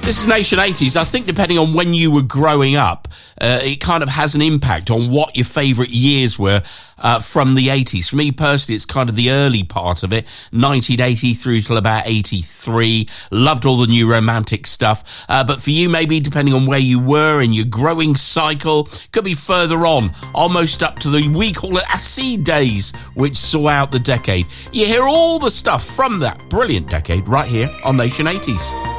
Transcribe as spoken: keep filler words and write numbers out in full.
This is Nation eighties. I think depending on when you were growing up, uh, it kind of has an impact on what your favourite years were uh, from the eighties. For me personally, it's kind of the early part of it, nineteen eighty through till about eighty-three. Loved all the new romantic stuff. Uh, but for you, maybe depending on where you were in your growing cycle, could be further on, almost up to the, we call it acid days, which saw out the decade. You hear all the stuff from that brilliant decade right here on Nation eighties.